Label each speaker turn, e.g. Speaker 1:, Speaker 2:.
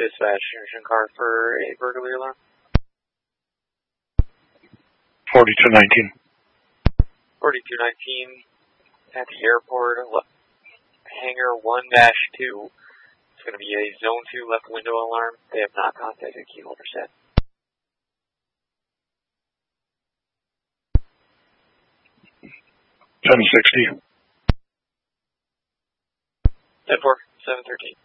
Speaker 1: Dispatch, Mission car for a burglary alarm.
Speaker 2: 4219.
Speaker 1: 4219 at the airport, hangar 1-2. It's going to be a zone 2 left window alarm. They have not contacted keyholder set.
Speaker 2: 1060.
Speaker 1: 10-4, 713.